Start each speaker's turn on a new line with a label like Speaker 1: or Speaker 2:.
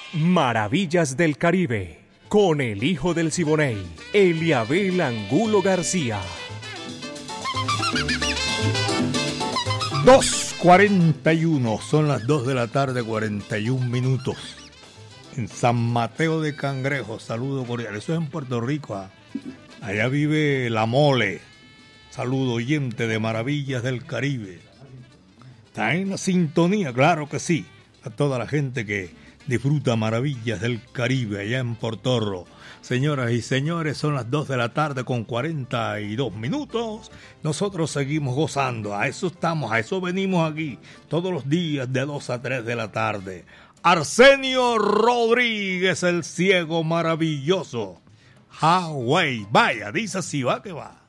Speaker 1: Maravillas del Caribe, con el hijo del Siboney, Eliabel Angulo García.
Speaker 2: 2:41, son las 2 de la tarde, 41 minutos. En San Mateo de Cangrejo, saludo cordial. Eso es en Puerto Rico. Allá vive la Mole. Saludo oyente de Maravillas del Caribe. Está en la sintonía, claro que sí. A toda la gente que disfruta Maravillas del Caribe allá en Portorro. Señoras y señores, son las 2 de la tarde con 42 minutos. Nosotros seguimos gozando. A eso estamos, a eso venimos aquí. Todos los días de 2 a 3 de la tarde. Arsenio Rodríguez, el ciego maravilloso. Hawaii, vaya, dice así, va que va.